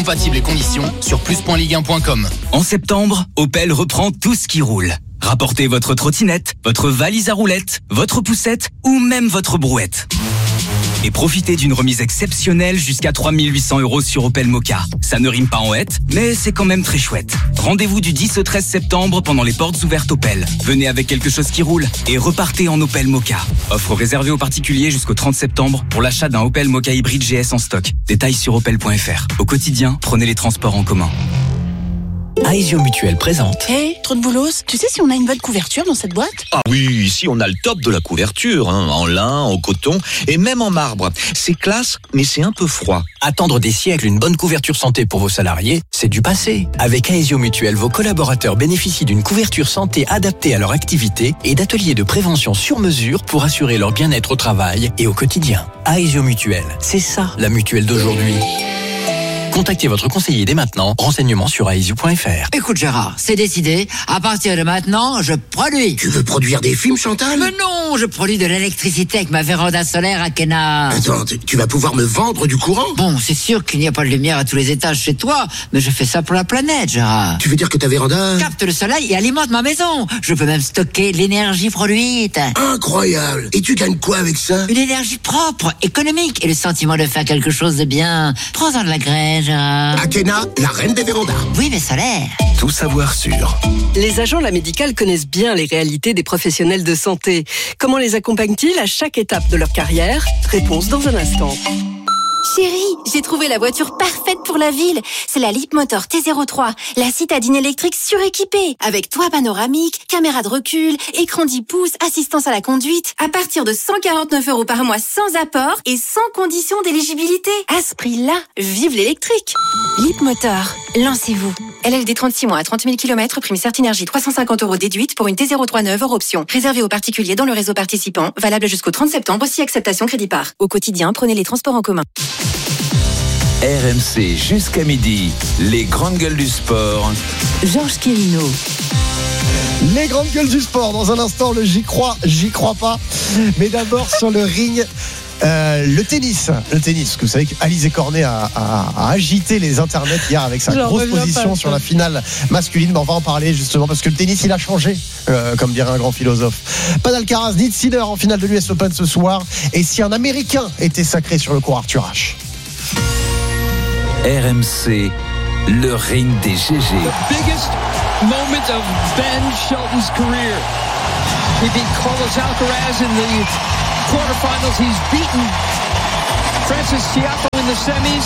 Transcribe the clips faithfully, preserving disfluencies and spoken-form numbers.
Compatibles et conditions sur plus point ligue un point com. En septembre, Opel reprend tout ce qui roule. Rapportez votre trottinette, votre valise à roulettes, votre poussette ou même votre brouette. Et profitez d'une remise exceptionnelle jusqu'à trois mille huit cents euros sur Opel Mokka. Ça ne rime pas en hête, mais c'est quand même très chouette. Rendez-vous du dix au treize septembre pendant les portes ouvertes Opel. Venez avec quelque chose qui roule et repartez en Opel Mokka. Offre réservée aux particuliers jusqu'au trente septembre pour l'achat d'un Opel Mokka hybride G S en stock. Détails sur opel point f r. Au quotidien, prenez les transports en commun. Aesio Mutuel présente. Hé, hey, trop de boulos. Tu sais si on a une bonne couverture dans cette boîte? Ah oui, ici on a le top de la couverture, hein, en lin, en coton et même en marbre. C'est classe, mais c'est un peu froid. Attendre des siècles une bonne couverture santé pour vos salariés, c'est du passé. Avec Aesio Mutuel, vos collaborateurs bénéficient d'une couverture santé adaptée à leur activité et d'ateliers de prévention sur mesure pour assurer leur bien-être au travail et au quotidien. Aesio Mutuel, c'est ça la mutuelle d'aujourd'hui. Contactez votre conseiller dès maintenant. Renseignements sur aesio point f r. Écoute Gérard, c'est décidé. À partir de maintenant, je produis. Tu veux produire des films, Chantal? Mais non, je produis de l'électricité avec ma véranda solaire à Kena. Attends, tu vas pouvoir me vendre du courant? Bon, c'est sûr qu'il n'y a pas de lumière à tous les étages chez toi, mais je fais ça pour la planète, Gérard. Tu veux dire que ta véranda capte le soleil et alimente ma maison. Je peux même stocker l'énergie produite. Incroyable. Et tu gagnes quoi avec ça? Une énergie propre, économique et le sentiment de faire quelque chose de bien. Prends-en de la graine. Akena, la reine des vérandas. Oui, mais solaire. Tout savoir sur. Les agents de la médicale connaissent bien les réalités des professionnels de santé. Comment les accompagnent-ils à chaque étape de leur carrière? Réponse dans un instant. Chérie, j'ai trouvé la voiture parfaite pour la ville. C'est la Leapmotor T zéro trois, la citadine électrique suréquipée. Avec toit panoramique, caméra de recul, écran dix pouces, assistance à la conduite. À partir de cent quarante-neuf euros par mois sans apport et sans condition d'éligibilité. À ce prix-là, vive l'électrique. Leapmotor, lancez-vous. L L D trente-six mois à trente mille kilomètres, prime Certinergie trois cent cinquante euros déduite pour une T zéro trois neuve hors option. Réservé aux particuliers dans le réseau participant, valable jusqu'au trente septembre, si acceptation crédit par. Au quotidien, prenez les transports en commun. R M C jusqu'à midi, les grandes gueules du sport. Georges Quérino. Les grandes gueules du sport, dans un instant, le j'y crois, j'y crois pas. Mais d'abord sur le ring, euh, le tennis. Le tennis, parce que vous savez qu'Alizé Cornet a, a, a agité les internets hier avec sa J'en grosse reviens position pas, sur la finale masculine. Mais on va en parler justement, parce que le tennis, il a changé, euh, comme dirait un grand philosophe. Pas d'Alcaraz ni de Sinner en finale de l'U S Open ce soir. Et si un Américain était sacré sur le court, Arthur Ashe. R M C, le ring des G G. The biggest moment of Ben Shelton's career. He beat Carlos Alcaraz in the quarterfinals. He's beaten Francis Tiafoe in the semis.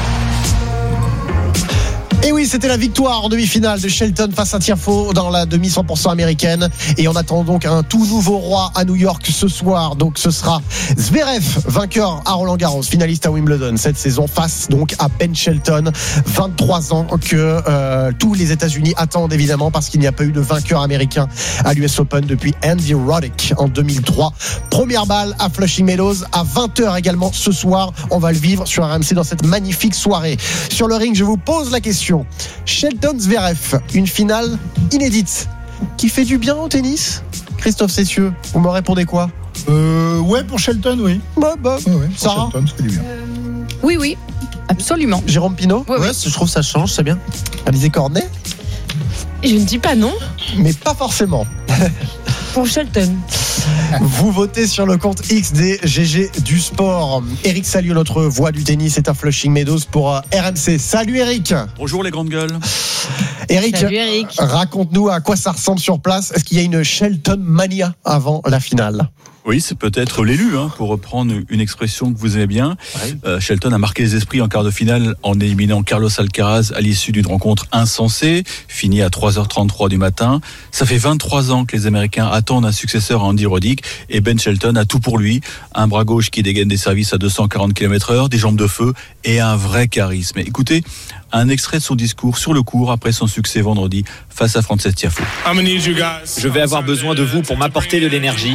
Et oui, c'était la victoire en demi-finale de Shelton face à Tiafoe dans la demi cent pour cent américaine. Et on attend donc un tout nouveau roi à New York ce soir. Donc ce sera Zverev, vainqueur à Roland-Garros, finaliste à Wimbledon cette saison, face donc à Ben Shelton, vingt-trois ans, que euh, tous les États-Unis attendent évidemment, parce qu'il n'y a pas eu de vainqueur américain à l'U S Open depuis Andy Roddick en deux mille trois. Première balle à Flushing Meadows à vingt heures également ce soir. On va le vivre sur R M C dans cette magnifique soirée. Sur le ring, je vous pose la question. Shelton Zverev, une finale inédite qui fait du bien au tennis. Christophe Cessieux, vous me répondez quoi? euh, Ouais, pour Shelton, oui. Bah, bah. Ouais, ouais, pour Sarah Shelton, ça fait du bien. Euh, oui, oui, absolument. Jérôme Pinault? Ouais, ouais, ouais. je trouve que ça change, c'est bien. Alizé Cornet? Je ne dis pas non. Mais pas forcément. Pour Shelton. Vous votez sur le compte X des G G du sport. Eric Salio, notre voix du tennis, est à Flushing Meadows pour R M C. Salut Eric. Bonjour les grandes gueules. Eric, Salut Eric. Raconte-nous à quoi ça ressemble sur place. Est-ce qu'il y a une Shelton mania avant la finale? Oui, c'est peut-être l'élu, hein, pour reprendre une expression que vous aimez bien. Ouais. Euh, Shelton a marqué les esprits en quart de finale en éliminant Carlos Alcaraz à l'issue d'une rencontre insensée, finie à trois heures trente-trois du matin. Ça fait vingt-trois ans que les Américains attendent un successeur à Andy Roddick, et Ben Shelton a tout pour lui. Un bras gauche qui dégaine des services à deux cent quarante kilomètres heure, des jambes de feu et un vrai charisme. Et écoutez, un extrait de son discours sur le court après son succès vendredi face à Frances Tiafoe. Je vais avoir besoin de vous pour m'apporter de l'énergie.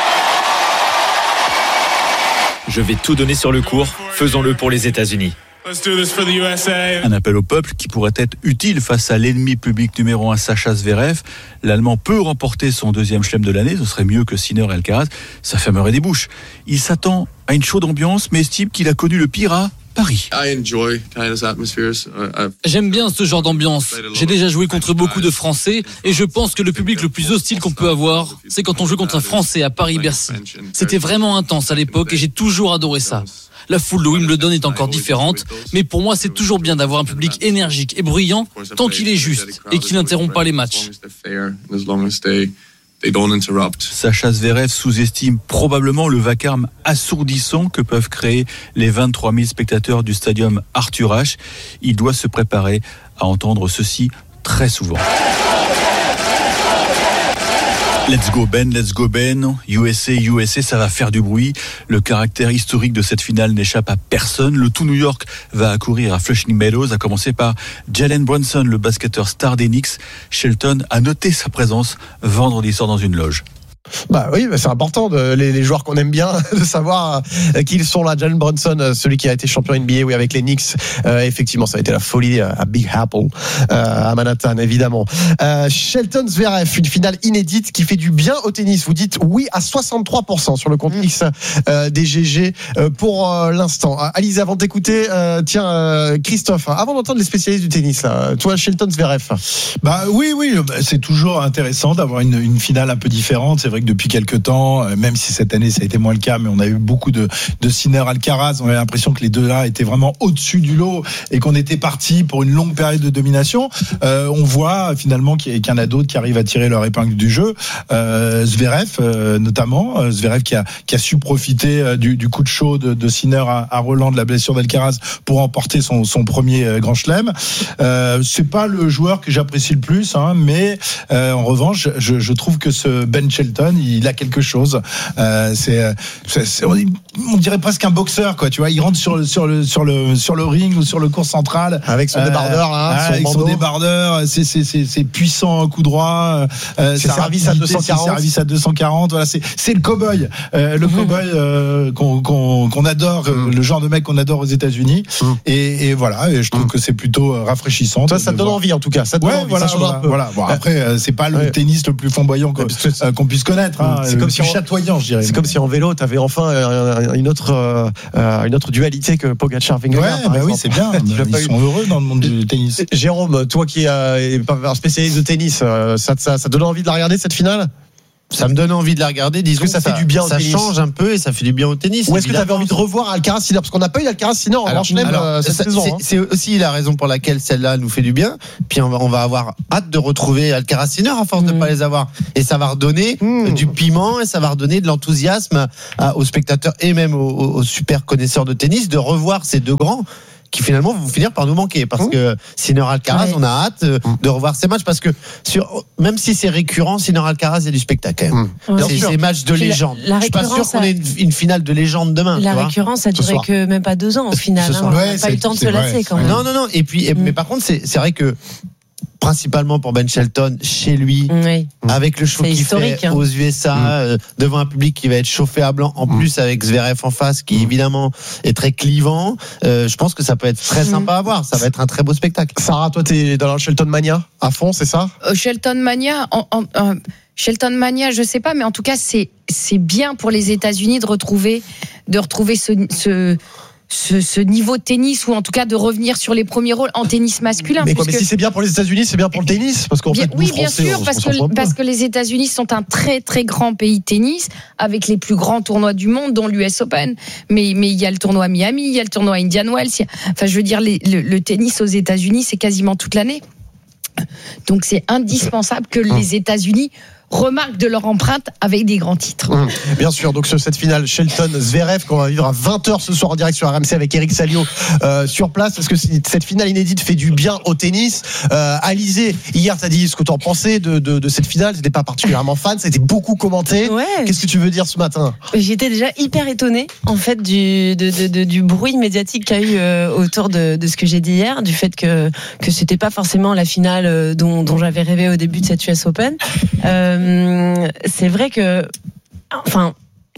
Je vais tout donner sur le court. Faisons-le pour les États-Unis. Un appel au peuple qui pourrait être utile face à l'ennemi public numéro un, Sacha Zverev. L'Allemand peut remporter son deuxième chelem de l'année. Ce serait mieux que Sinner et Alcaraz. Ça fermerait des bouches. Il s'attend à une chaude ambiance, mais estime qu'il a connu le pire à Paris. J'aime bien ce genre d'ambiance. J'ai déjà joué contre beaucoup de Français et je pense que le public le plus hostile qu'on peut avoir, c'est quand on joue contre un Français à Paris-Bercy. C'était vraiment intense à l'époque et j'ai toujours adoré ça. La foule de Wimbledon est encore différente, mais pour moi c'est toujours bien d'avoir un public énergique et bruyant tant qu'il est juste et qu'il n'interrompt pas les matchs. Sacha Zverev sous-estime probablement le vacarme assourdissant que peuvent créer les vingt-trois mille spectateurs du stadium Arthur Ashe. Il doit se préparer à entendre ceci très souvent. Let's go Ben, let's go Ben, U S A, U S A, ça va faire du bruit. Le caractère historique de cette finale n'échappe à personne. Le tout New York va accourir à Flushing Meadows, à commencer par Jalen Brunson, le basketteur star des Knicks. Shelton a noté sa présence vendredi soir dans une loge. Bah oui, c'est important de, les, les joueurs qu'on aime bien de savoir euh, qui ils sont là. Jalen Brunson, celui qui a été champion N B A, oui, avec les Knicks. Euh, effectivement, ça a été la folie à Big Apple, euh, à Manhattan, évidemment. Euh, Shelton Zverev, une finale inédite qui fait du bien au tennis. Vous dites oui à soixante-trois pour cent sur le compte X euh, des G G euh, pour euh, l'instant. Alizé, avant d'écouter, euh, tiens, euh, Christophe, avant d'entendre les spécialistes du tennis, là, toi, Shelton Zverev. Bah oui, oui, c'est toujours intéressant d'avoir une, une finale un peu différente. C'est vrai que depuis quelques temps, même si cette année ça a été moins le cas, mais on a eu beaucoup de, de Sinner Alcaraz, on avait l'impression que les deux là étaient vraiment au-dessus du lot et qu'on était parti pour une longue période de domination. Euh, on voit finalement qu'il y en a d'autres qui arrivent à tirer leur épingle du jeu. Euh, Zverev euh, notamment, euh, Zverev qui a, qui a su profiter euh, du, du coup de chaud de, de Sinner à, à Roland, de la blessure d'Alcaraz pour emporter son, son premier euh, grand chelem. Euh, c'est pas le joueur que j'apprécie le plus, hein, mais euh, en revanche, je, je trouve que ce Ben Shelton, il a quelque chose. Euh, c'est, c'est, c'est, on dirait presque un boxeur, quoi. Tu vois, il rentre sur le sur le sur le sur le ring ou sur le court central avec son débardeur, là, euh, son avec bandeau. son débardeur. C'est c'est c'est, c'est puissant coup droit. Euh, c'est service à deux cent quarante. C'est service à deux cent quarante. Voilà, c'est c'est le cow-boy, euh, le cow-boy euh, qu'on qu'on qu'on adore, mmh. le genre de mec qu'on adore aux États-Unis. Mmh. Et, et voilà, et je trouve mmh. que c'est plutôt rafraîchissant. Toi, ça te donne voir. envie, en tout cas. Ça te ouais, donne envie. Voilà, ça voilà, voilà. Bon, après, c'est pas le ouais. tennis le plus flamboyant qu'on, euh, qu'on puisse connaître. Hein, c'est comme si chatoyant, je dirais. C'est comme si en vélo, tu avais enfin une autre, euh, une autre dualité que Pogacar Vingegaard. Ouais, bah oui, c'est bien. Ils sont eu. heureux dans le monde du tennis. Jérôme, toi qui es un spécialiste de tennis, ça, ça, ça donne envie de la regarder cette finale ? Ça me donne envie de la regarder. Disons que ça, ça fait du bien au ça tennis. Ça change un peu et ça fait du bien au tennis. Ou est-ce que tu avais envie de revoir Alcaraz Sinner ? Parce qu'on n'a pas eu Alcaraz Sinner en Grand Chelem euh, cette ça, saison. C'est, hein. c'est aussi la raison pour laquelle celle-là nous fait du bien. Puis on va, on va avoir hâte de retrouver Alcaraz Sinner à force mmh. de ne pas les avoir. Et ça va redonner mmh. du piment et ça va redonner de l'enthousiasme à, aux spectateurs et même aux, aux super connaisseurs de tennis de revoir ces deux grands qui finalement vont finir par nous manquer parce mmh. que Sinner Alcaraz, ouais. on a hâte de revoir ces matchs parce que sur, même si c'est récurrent, Sinner Alcaraz, il y a du spectacle quand même. Mmh. Ouais. C'est des matchs de légende. La, la Je suis pas sûr qu'on ait une, une finale de légende demain. La récurrence, ça durait que même pas deux ans au final. Hein. On n'a ouais, pas eu le temps de se lasser quand même. Non, non, non. Et puis, et, mmh. mais par contre, c'est, c'est vrai que principalement pour Ben Shelton chez lui, oui. avec le show qu'il fait hein. aux U S A, mmh. euh, devant un public qui va être chauffé à blanc, en mmh. plus avec Zverev en face, qui mmh. évidemment est très clivant. Euh, je pense que ça peut être très mmh. sympa à voir. Ça va être un très beau spectacle. Sarah, toi, t'es dans la Shelton Mania à fond, c'est ça euh, Shelton Mania, en, en, en, Shelton Mania, je sais pas, mais en tout cas, c'est c'est bien pour les États-Unis de retrouver de retrouver ce, ce Ce, ce niveau de tennis ou en tout cas de revenir sur les premiers rôles en tennis masculin. Mais, quoi, mais si c'est bien pour les États-Unis, c'est bien pour le tennis parce qu'en bien, fait, oui, nous, bien Français, sûr, on, parce on que parce que les États-Unis sont un très très grand pays de tennis avec les plus grands tournois du monde, dont l'U S Open. Mais mais il y a le tournoi Miami, il y a le tournoi Indian Wells. A, enfin, je veux dire, les, le, le tennis aux États-Unis, c'est quasiment toute l'année. Donc c'est indispensable que les États-Unis remarquent de leur empreinte avec des grands titres. Mmh. Bien sûr, donc sur cette finale Shelton-Zverev qu'on va vivre à vingt heures ce soir en direct sur R M C avec Eric Salio euh, sur place, parce que cette finale inédite fait du bien au tennis. Euh, Alizé, hier t'as dit ce que t'en pensais de, de, de cette finale, t'étais pas particulièrement fan, ça a été beaucoup commenté. Ouais. Qu'est-ce que tu veux dire ce matin ? J'étais déjà hyper étonnée en fait du, de, de, de, du bruit médiatique qu'il y a eu euh, autour de, de ce que j'ai dit hier, du fait que, que c'était pas forcément la finale dont, dont j'avais rêvé au début de cette U S Open. Euh, c'est vrai que, enfin,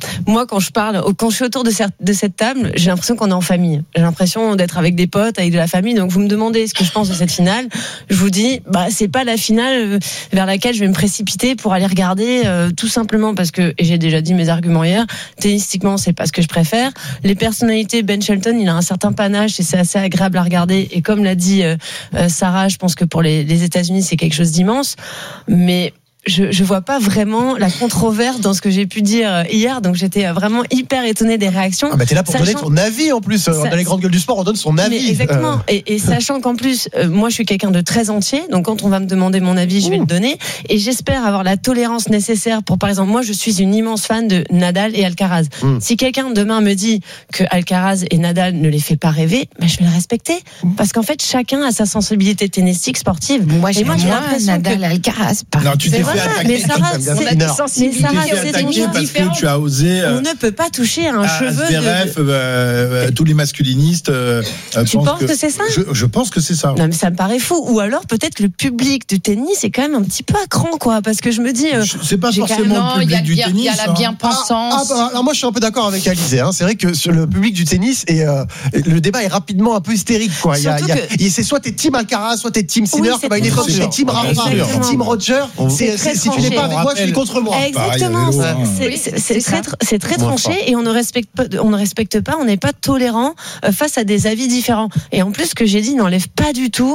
moi, quand je parle, quand je suis autour de cette, de cette table, j'ai l'impression qu'on est en famille. J'ai l'impression d'être avec des potes, avec de la famille. Donc, vous me demandez ce que je pense de cette finale. Je vous dis, bah, c'est pas la finale vers laquelle je vais me précipiter pour aller regarder, euh, tout simplement parce que, et j'ai déjà dit mes arguments hier, tennistiquement, c'est pas ce que je préfère. Les personnalités, Ben Shelton, il a un certain panache et c'est assez agréable à regarder. Et comme l'a dit euh, Sarah, je pense que pour les, les États-Unis, c'est quelque chose d'immense. Mais Je, je vois pas vraiment la controverse dans ce que j'ai pu dire hier, donc j'étais vraiment hyper étonnée des réactions. Ah bah t'es là pour sachant... donner ton avis en plus. Ça... Dans les grandes gueules du sport, on donne son avis. Mais exactement. Euh... Et, et sachant qu'en plus, euh, moi je suis quelqu'un de très entier, donc quand on va me demander mon avis, je vais mmh. le donner. Et j'espère avoir la tolérance nécessaire pour, par exemple, moi je suis une immense fan de Nadal et Alcaraz. Mmh. Si quelqu'un demain me dit que Alcaraz et Nadal ne les fait pas rêver, bah, je vais le respecter, mmh. parce qu'en fait chacun a sa sensibilité tennistique, sportive. Moi j'ai moi, j'ai l'impression Nadal, que... Alcaraz. Non, tu t'es fait attaquer. Mais Sarah, c'est, on a des sensibilités, Sarah, c'est des choses parce différentes. que tu as osé. On ne peut pas toucher à un à cheveu. Zverev, de... euh, tous les masculinistes. Euh, tu pensent penses que, que c'est ça? je, je pense que c'est ça. Non, mais ça me paraît fou. Ou alors peut-être que le public du tennis est quand même un petit peu à cran, quoi. Parce que je me dis. Euh, c'est pas forcément non, le public a, du y a, tennis. Il y a la bien-pensance. Ah, ah, bah, alors moi, je suis un peu d'accord avec Alizé. Hein. C'est vrai que sur le public du tennis, et euh, le débat est rapidement un peu hystérique, quoi. Il y a, il y a, que... C'est soit t'es team Alcaraz, soit t'es team Sinner, oui, comme à une époque, t'es team Rafa, team Roger. C'est, c'est, si tu n'es pas avec moi, je suis contre moi. Exactement. C'est, c'est, c'est, c'est très, c'est très tranché et on ne respecte pas, on ne respecte pas, on n'est pas tolérant face à des avis différents. Et en plus, ce que j'ai dit n'enlève pas du tout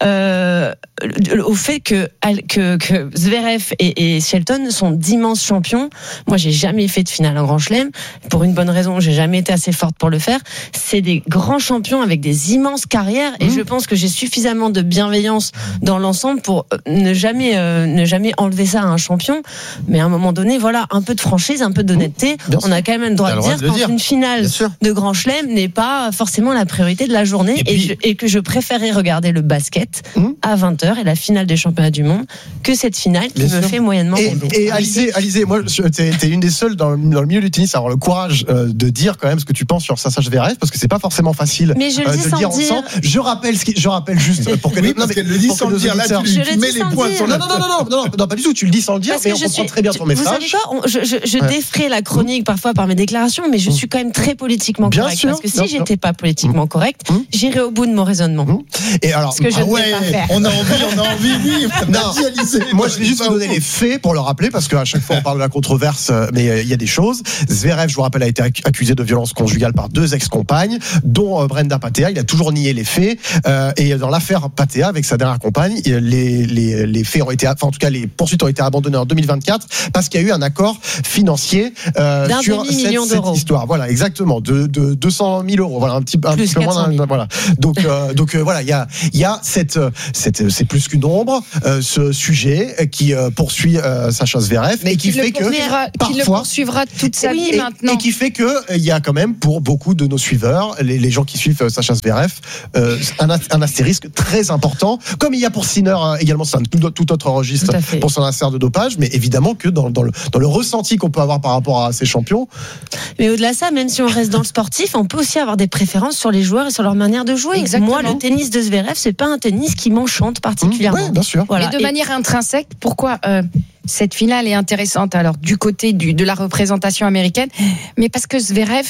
euh, au fait que, que, que Zverev et, et Shelton sont d'immenses champions. Moi, j'ai jamais fait de finale en Grand Chelem pour une bonne raison. J'ai jamais été assez forte pour le faire. C'est des grands champions avec des immenses carrières et mmh. je pense que j'ai suffisamment de bienveillance dans l'ensemble pour ne jamais, euh, ne jamais enlever ça à un champion. Mais à un moment donné, voilà, un peu de franchise, un peu d'honnêteté. Bien on a quand même le droit, de, dire de dire qu'une finale de Grand Chelem n'est pas forcément la priorité de la journée et, puis, et, je, et que je préférais regarder le basket mmh. à vingt heures et la finale des championnats du monde que cette finale qui Bien me sûr. fait moyennement et, rêver. Et Alizé, Alizé, moi, t'es, t'es une des seules dans le, dans le milieu du tennis à avoir le courage euh, de dire quand même ce que tu penses sur Sacha Zverev, parce que c'est pas forcément facile Mais je euh, le de dis le dire sans dire. ensemble. Je rappelle ce qui, je rappelle juste pour que oui, les, parce non, qu'elle le dit sans le dire. Là, tu, tu mets les points sur la non, non, non, non, non, non, pas du tout. Tu le dis sans le dire, mais on comprend très bien ton message. Vous savez quoi, on, je, je, je ouais. défrais la chronique parfois par mes déclarations, mais je suis quand même très politiquement bien correct. Sûr, parce que si j'étais pas politiquement correct, mmh. j'irais au bout de mon raisonnement. Mmh. Et alors, ce que je ah ne ouais, vais pas faire. On a envie, on a envie, oui. Non, moi je vais juste vous donner les faits pour le rappeler, parce qu'à chaque fois on parle de la controverse, mais il y a des choses. Zverev, je vous rappelle, a été accusé de violence conjugale par deux ex-compagnes, dont Brenda Patea. Il a toujours nié les faits. Euh, et dans l'affaire Patea, avec sa dernière compagne, les, les, les faits ont été, enfin en tout cas les poursuites ont été abandonnées en deux mille vingt-quatre parce qu'il y a eu un accord financier euh, d'un sur cette, cette histoire. Voilà, exactement, de, de deux cent mille euros. Voilà, un petit, un petit peu moins. D'un, voilà. Donc, euh, donc euh, voilà, il y a, il y a cette, cette, c'est plus qu'une ombre, euh, ce sujet qui euh, poursuit euh, Sacha Zverev, mais qui, qui fait que parfois, qui le poursuivra toute sa vie et, maintenant, et qui fait que il y a quand même pour beaucoup de nos suiveurs, les, les gens qui suivent Sacha Zverev, euh, un, un astérisque très important, comme il y a pour Sinner euh, également, c'est un tout, tout autre registre tout pour son affaire de dopage, mais évidemment que dans, dans, le, dans le ressenti qu'on peut avoir par rapport à ces champions. Mais au-delà de ça, même si on reste dans le sportif, on peut aussi avoir des préférences sur les joueurs et sur leur manière de jouer. Exactement. Moi, le tennis de Zverev, c'est pas un tennis qui m'enchante particulièrement. Mmh, ouais, bien sûr. Voilà. Et de et... manière intrinsèque, pourquoi euh, cette finale est intéressante alors du côté du, de la représentation américaine, mais parce que Zverev,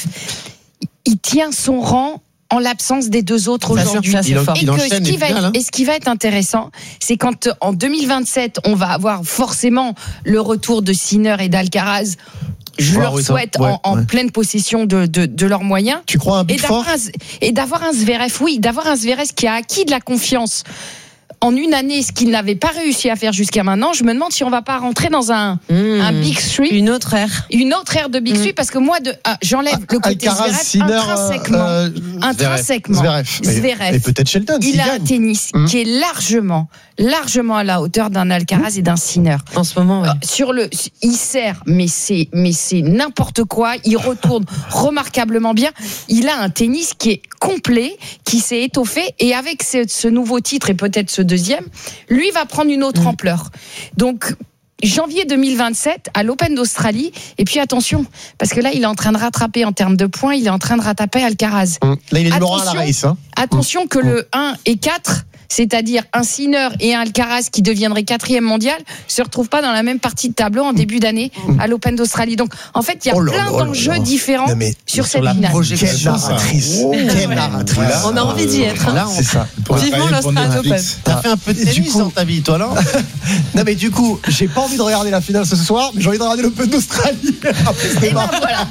il tient son rang en l'absence des deux autres aujourd'hui. Ça, il, il et, que ce qui va être, et ce qui va être intéressant, c'est quand en deux mille vingt-sept, on va avoir forcément le retour de Sinner et d'Alcaraz. Je wow, leur oui, souhaite ouais, en, en ouais. pleine possession de, de, de leurs moyens. Tu crois un Big Four ? Et d'avoir un Zverev, oui, d'avoir un Zverev qui a acquis de la confiance en une année, ce qu'il n'avait pas réussi à faire jusqu'à maintenant. Je me demande si on va pas rentrer dans un, mmh. un Big Three. Une autre ère. Une autre ère de Big Three, mmh. parce que moi, de, ah, j'enlève le côté Alcaraz, Zverev Sinner, intrinsèquement. Euh, intrinsèquement. Zverev. Zverev. Et peut-être Shelton. Il a gagne. un tennis mmh. qui est largement, largement à la hauteur d'un Alcaraz mmh. et d'un Sinner. En ce moment, ouais. euh, sur le, il sert, mais c'est, mais c'est n'importe quoi. Il retourne remarquablement bien. Il a un tennis qui est complet, qui s'est étoffé, et avec ce, ce nouveau titre et peut-être ce deuxième, lui va prendre une autre mmh. ampleur. Donc, janvier deux mille vingt-sept, à l'Open d'Australie, et puis attention, parce que là, il est en train de rattraper en termes de points, il est en train de rattraper Alcaraz. Mmh. Là, il est numéro un à la race. Hein. Attention mmh. que mmh. le un et quatre, c'est-à-dire un Sinner et un Alcaraz qui deviendraient quatrième mondial, se retrouvent pas dans la même partie de tableau en début d'année à l'Open d'Australie. Donc, en fait, il y a Oh là plein là d'enjeux là. différents Non, mais sur sur cette la finale. Quelle narratrice. Quelle narratrice. On a envie d'y être. hein. Là, on- C'est ça. Vivement l'Australian Open. T'as fait un peu de Et du tennis coup- dans ta vie, toi, non? Non mais du coup, j'ai pas envie de regarder la finale ce soir, mais j'ai envie de regarder l'Open d'Australie. Après ce débat.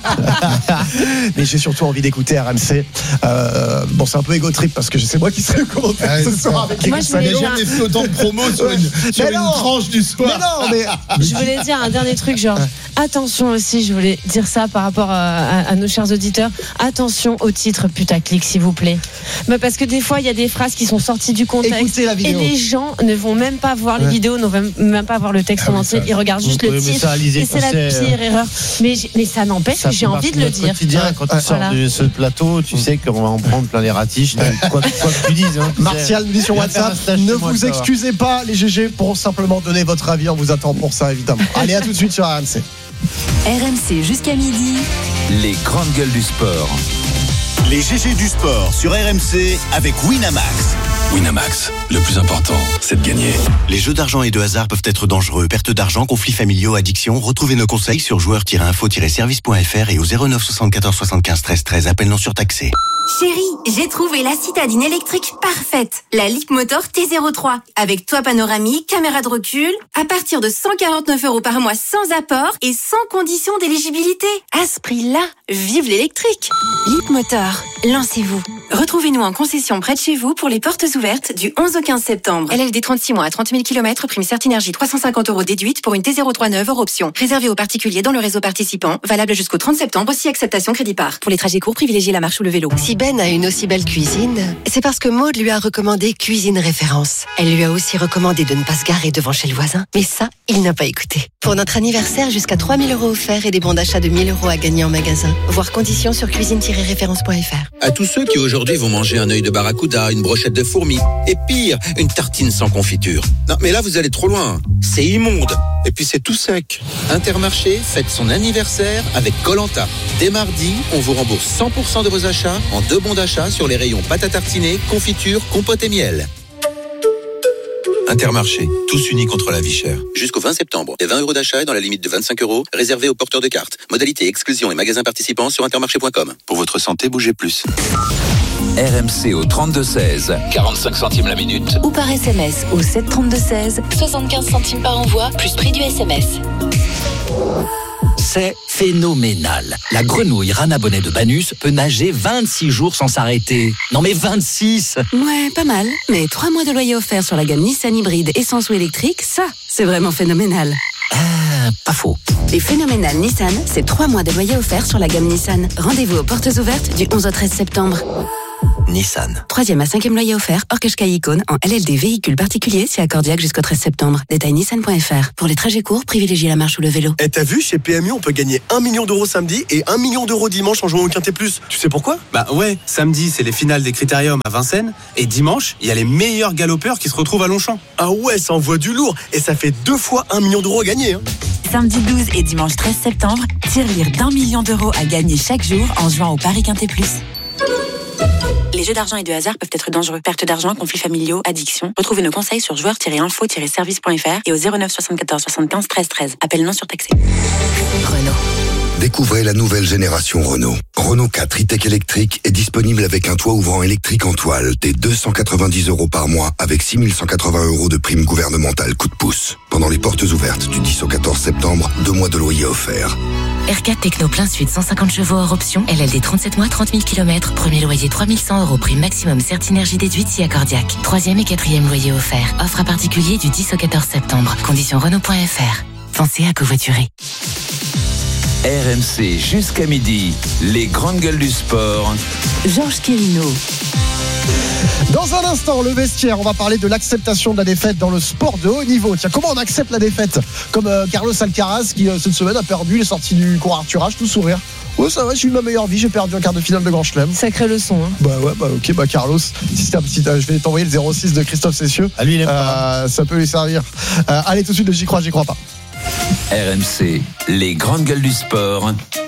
Mais j'ai surtout envie d'écouter R M C. Euh, bon, c'est un peu égo trip parce que c'est moi qui serai le commentaire Ouais, ce c'est soir ça. avec Moi, Eric je voulais Salé. dire- Jamais fait autant de promos sur une, sur Mais une non. tranche du Mais soir. non, mais Je voulais dire un dernier truc, genre attention aussi, je voulais dire ça par rapport à, à- à nos chers auditeurs, attention au titre putaclic s'il vous plaît. Mais parce que des fois il y a des phrases qui sont sorties du contexte écoutez la et vidéo. les gens ne vont même pas voir les Ouais. vidéos, ne vont même pas voir le texte en entier, ils regardent juste Oui, le mais titre ça, Alizé, et c'est la tu sais, pire erreur. Mais, j'ai- mais ça n'empêche Ça que j'ai fait envie partie de le notre dire. quotidien, quand tu sors Voilà. de ce plateau, tu sais qu'on va en prendre plein les ratiches. Quoi, que- quoi que tu dises. Hein, tu sais. Martial nous dit sur Viens faire un WhatsApp, stage ne chez moi, vous ça va. excusez pas les G G pour simplement donner votre avis, on vous attend pour ça évidemment. Allez, à tout de suite sur R M C. R M C jusqu'à midi. Les grandes gueules du sport. Les G G du sport sur R M C avec Winamax. Winamax, le plus important, c'est de gagner. Les jeux d'argent et de hasard peuvent être dangereux. Perte d'argent, conflits familiaux, addiction. Retrouvez nos conseils sur joueurs tiret info tiret service point f r et au zéro neuf soixante-quatorze soixante-quinze treize treize. Appel non surtaxé. Chérie, j'ai trouvé la citadine électrique parfaite. La Leapmotor T zéro trois. Avec toit panoramique, caméra de recul. À partir de cent quarante-neuf euros par mois sans apport et sans condition d'éligibilité. À ce prix-là, vive l'électrique. Leapmotor, lancez-vous. Retrouvez-nous en concession près de chez vous pour les portes ouvertes du onze au quinze septembre. L L D trente-six mois à trente mille kilomètres, prime Certinergie trois cent cinquante euros déduite pour une T zéro trois neuve hors option. Réservé aux particuliers dans le réseau participant. Valable jusqu'au trente septembre, si acceptation crédit par. Pour les trajets courts, privilégiez la marche ou le vélo. Si Ben a une aussi belle cuisine, c'est parce que Maud lui a recommandé Cuisine Référence. Elle lui a aussi recommandé de ne pas se garer devant chez le voisin. Mais ça, il n'a pas écouté. Pour notre anniversaire, jusqu'à trois mille euros offerts et des bons d'achat de mille euros à gagner en magasin. Voir conditions sur cuisine tiret référence point f r. À tous ceux qui aujourd'hui vont manger un œil de barracuda, une brochette de fourmis, et pire, une tartine sans confiture. Non, mais là, vous allez trop loin. C'est immonde. Et puis, c'est tout sec. Intermarché fête son anniversaire avec Koh-Lanta. Dès mardi, on vous rembourse cent pour cent de vos achats en deux bons d'achat sur les rayons pâte à tartiner, confiture, compote et miel. Intermarché, tous unis contre la vie chère. Jusqu'au vingt septembre, les vingt euros d'achat est dans la limite de vingt-cinq euros, réservés aux porteurs de cartes. Modalité exclusion et magasins participants sur intermarché point com. Pour votre santé, bougez plus. R M C au trente-deux seize, quarante-cinq centimes la minute. Ou par S M S au sept trente-deux seize, soixante-quinze centimes par envoi, plus prix du S M S. C'est phénoménal. La grenouille rana bonnet de Banus peut nager vingt-six jours sans s'arrêter. Non mais vingt-six! Ouais, pas mal. Mais trois mois de loyer offert sur la gamme Nissan hybride essence ou électrique, ça, c'est vraiment phénoménal. Ah, pas faux. Les phénoménales Nissan, c'est trois mois de loyer offert sur la gamme Nissan. Rendez-vous aux portes ouvertes du onze au treize septembre. Nissan. Troisième à cinquième loyer offert, hors Qashqai Icône, en L L D véhicule particulier, c'est accordiaque jusqu'au treize septembre. Détail nissan point f r. Pour les trajets courts, privilégiez la marche ou le vélo. Et t'as vu, chez P M U, on peut gagner un million d'euros samedi et un million d'euros dimanche en jouant au Quintet Plus. Tu sais pourquoi? Bah ouais, samedi c'est les finales des Critériums à Vincennes et dimanche il y a les meilleurs galopeurs qui se retrouvent à Longchamp. Ah ouais, ça envoie du lourd et ça fait deux fois un million d'euros à gagner. Hein. Samedi douze et dimanche treize septembre, tirelire d'un million d'euros à gagner chaque jour en jouant au Paris Quintet Plus. Les jeux d'argent et de hasard peuvent être dangereux. Perte d'argent, conflits familiaux, addiction. Retrouvez nos conseils sur joueurs tiret info tiret service point f r et au zéro neuf soixante-quatorze soixante-quinze treize treize. Appel non surtaxé. Renault. Découvrez la nouvelle génération Renault. Renault quatre e-tech électrique est disponible avec un toit ouvrant électrique en toile dès deux cent quatre-vingt-dix euros par mois avec six mille cent quatre-vingts euros de prime gouvernementale coup de pouce. Pendant les portes ouvertes du dix au quatorze septembre, deux mois de loyer offerts. R quatre Techno plein sud, cent cinquante chevaux hors option. L L D trente-sept mois, trente mille kilomètres. Premier loyer trois mille cent euros. Prime maximum Certinergie déduite si accordiaque. Troisième et quatrième loyer offert. Offre à particulier du dix au quatorze septembre. Conditions Renault point f r. Pensez à covoiturer. R M C jusqu'à midi, les grandes gueules du sport. Georges Quérino. Dans un instant, le vestiaire, on va parler de l'acceptation de la défaite dans le sport de haut niveau. Tiens, comment on accepte la défaite? Comme euh, Carlos Alcaraz qui, euh, cette semaine, a perdu, il est sorti du court Arthurage, tout sourire. Ouais, ça va, j'ai eu ma meilleure vie, j'ai perdu un quart de finale de Grand Chelem. Sacrée leçon. Hein. Bah ouais, bah ok, bah Carlos, si c'est un petit, euh, je vais t'envoyer le zéro six de Christophe Cessieux. Ah, lui, il aime euh, pas. Ça peut lui servir. Euh, allez, tout de suite, de J'y crois, j'y crois pas. R M C, les grandes gueules du sport.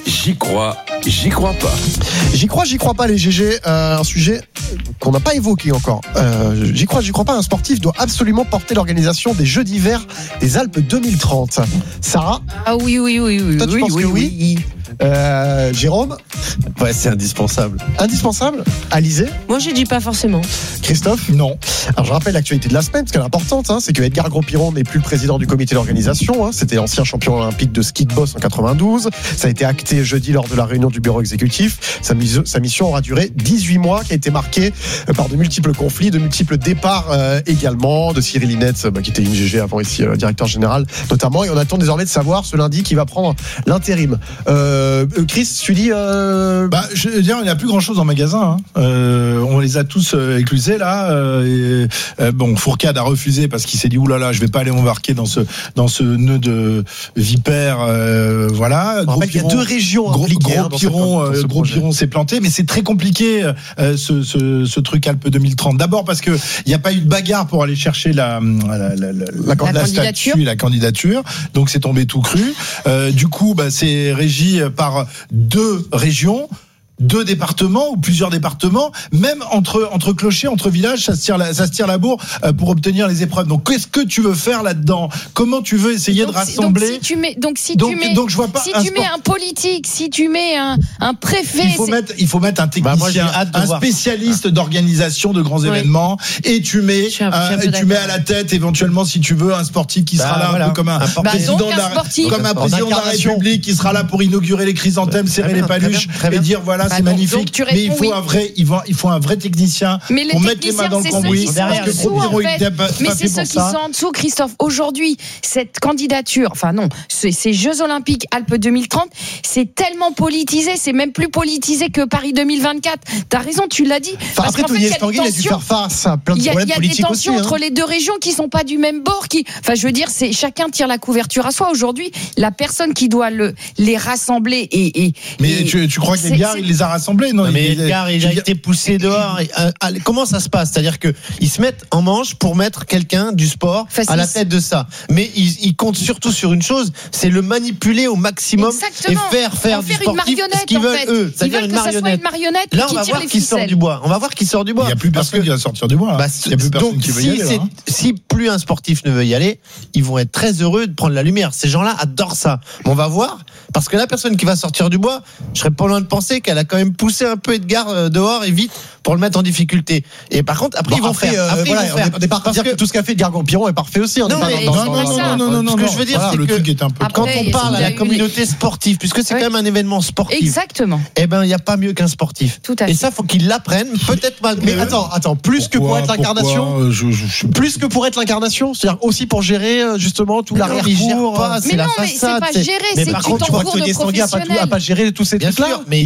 J'y crois, j'y crois pas. J'y crois, j'y crois pas les G G. Euh, un sujet qu'on n'a pas évoqué encore. Euh, j'y crois, j'y crois pas. Un sportif doit absolument porter l'organisation des Jeux d'hiver des Alpes deux mille trente. Sarah? Ah oui, oui, oui, oui. Toi, tu oui, penses oui, que oui, oui. Euh, Jérôme? Ouais, c'est indispensable. Indispensable? Alizé? Moi, j'ai dit pas forcément. Christophe? Non. Alors, je rappelle l'actualité de la semaine, parce qu'elle est importante, hein, c'est que Edgar Gros-Piron n'est plus le président du comité d'organisation. Hein, c'était l'ancien champion olympique de ski de boss en quatre-vingt-douze. Ça a été acté jeudi lors de la réunion du bureau exécutif. Sa, mise, sa mission aura duré dix-huit mois, qui a été marquée par de multiples conflits, de multiples départs euh, également, de Cyril Linetz, bah, qui était une G G avant ici, euh, directeur général notamment. Et on attend désormais de savoir ce lundi qui va prendre l'intérim. Euh, Chris, tu dis euh... bah, je veux dire, il n'y a plus grand chose en magasin. Hein. Euh, on les a tous euh, éclusés là. Euh, et, euh, bon, Fourcade a refusé parce qu'il s'est dit oulala, je vais pas aller m'embarquer dans ce dans ce nœud de vipère. Euh, voilà. Gros Piron, il y a deux régions Gros, impliquées. Gros Piron, hein, Gros Piron s'est planté, mais c'est très compliqué euh, ce, ce, ce truc Alpes deux mille trente. D'abord parce que il n'y a pas eu de bagarre pour aller chercher la la, la, la, la, la, la candidature, statue, la candidature. Donc c'est tombé tout cru. Euh, du coup, bah, c'est régi par deux régions, deux départements ou plusieurs départements, même entre entre clochers, entre villages, ça se tire la, ça se tire la bourre euh, pour obtenir les épreuves. Donc qu'est-ce que tu veux faire là-dedans? Comment tu veux essayer donc, de rassembler? Donc si tu mets, donc si donc, tu mets, donc je vois pas si un tu sport... mets un politique, si tu mets un un préfet, il faut mettre, il faut mettre un technicien, bah moi, un voir. spécialiste d'organisation de grands oui. événements, et tu mets, un, un et tu mets à la tête éventuellement, si tu veux, un sportif qui bah, sera là voilà. un peu comme un, un président de la, sportif. comme un président de la République qui sera là pour inaugurer les chrysanthèmes, serrer les paluches et dire voilà, c'est magnifique. Mais il faut oui. un vrai, il faut, il faut un vrai technicien mais pour mettre les mains dans le cambouis. Parce que Gros Piron, il n'était pas, mais c'est ceux qui sont en dessous, Christophe. Aujourd'hui, cette candidature, enfin non, ces, ces Jeux Olympiques Alpes deux mille trente, c'est tellement politisé, c'est même plus politisé que Paris deux mille vingt-quatre. T'as raison, tu l'as dit. Enfin, parce après, Tony Estanguet, il a dû faire face à plein de problèmes politiques. Il y a des tensions aussi, entre hein. les deux régions qui sont pas du même bord. Qui, enfin, je veux dire, c'est chacun tire la couverture à soi. Aujourd'hui, la personne qui doit le, les rassembler et. et mais et tu, tu crois qu'Edgar, il les a rassemblés? Non, non mais il, Edgar, il a été poussé dehors. Comment ça se passe? C'est-à-dire que ils se mettent en manche pour mettre quelqu'un du sport Facile. à la tête de ça. Mais ils, ils comptent surtout sur une chose, c'est le manipuler au maximum. Exactement. Et faire faire du sportif ce qu'ils veulent eux. C'est-à-dire une marionnette. Une marionnette. Là, on va voir qui sort du bois. On va voir qui sort du bois. Il n'y a plus personne qui va sortir du bois. Il n'y a plus personne qui veut y aller. Si plus un sportif ne veut y aller, ils vont être très heureux de prendre la lumière. Ces gens-là adorent ça. On va voir, parce que la personne qui va sortir du bois, je serais pas loin de penser qu'elle a quand même poussé un peu Edgar dehors et vite pour le mettre en difficulté. Et par contre, après, bon, ils vont après, faire. Euh, après, voilà, ils vont faire. On n'est pas parce dire que, que tout ce qu'a fait Edgar Gros-Piron est parfait aussi. On non, pas mais dans, non, dans, non, dans, non, non, non, non, Ce que non, je veux dire, voilà, c'est le que truc est un peu quand on parle à la communauté sportive, puisque c'est ouais. quand même un événement sportif. Exactement. Eh ben, il n'y a pas mieux qu'un sportif. Tout à fait. Et ça, faut qu'ils l'apprennent. Peut-être malgré. Mais attends, attends, plus que pour être l'incarnation, plus que pour être l'incarnation, c'est-à-dire aussi pour gérer justement tout l'arrière-cour. Mais non, mais c'est pas gérer, c'est que tu t'entoures de professionnels. À pas gérer tous ces trucs-là. Mais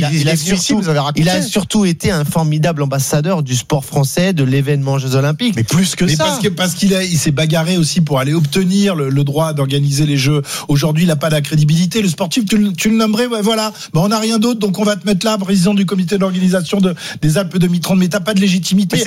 il a surtout été un formidable ambassadeur du sport français, de l'événement Jeux Olympiques. Mais plus que mais ça. Parce que parce qu'il a, il s'est bagarré aussi pour aller obtenir le, le droit d'organiser les Jeux. Aujourd'hui, il n'a pas la crédibilité. Le sportif, tu, tu le nommerais, ouais, voilà. Ben, on n'a rien d'autre, donc on va te mettre là, président du comité d'organisation de, des Alpes deux mille trente. Mais t'as pas de légitimité.